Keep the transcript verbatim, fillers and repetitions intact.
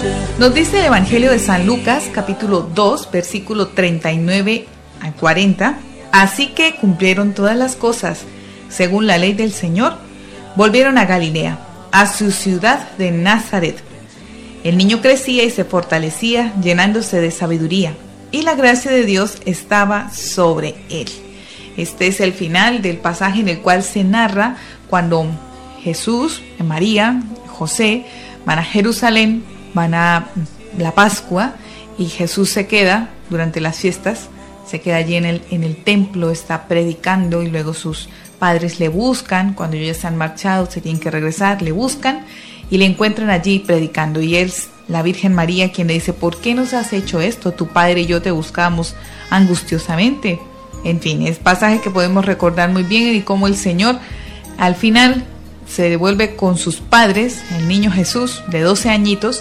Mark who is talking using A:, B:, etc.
A: Nos dice el Evangelio de San Lucas, capítulo dos, versículo treinta y nueve a cuarenta. Así que cumplieron todas las cosas, según la ley del Señor, volvieron a Galilea, a su ciudad de Nazaret. El niño crecía y se fortalecía, llenándose de sabiduría, y la gracia de Dios estaba sobre él. Este es el final del pasaje en el cual se narra cuando Jesús, María, José van a Jerusalén, van a la Pascua, y Jesús se queda durante las fiestas, se queda allí en el, en el templo, está predicando, y luego sus padres le buscan, cuando ellos ya se han marchado, se tienen que regresar, le buscan y le encuentran allí predicando, y es la Virgen María quien le dice: ¿por qué nos has hecho esto? Tu padre y yo te buscamos angustiosamente. En fin, es pasaje que podemos recordar muy bien, y cómo el Señor al final se devuelve con sus padres, el niño Jesús de doce añitos,